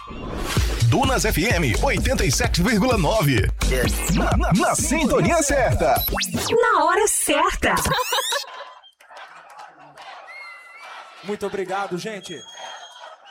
Dunas FM 87,9. Na sintonia certa. Na hora certa. Muito obrigado, gente.